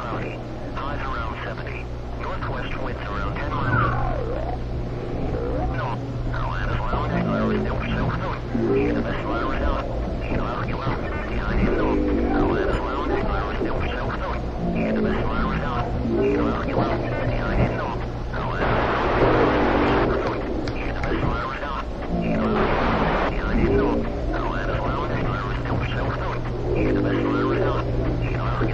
cloudy. Highs around 70. Northwest winds around 10 miles. No. Atlantis Lounge, Echo still pursuing. The best virus out. Behind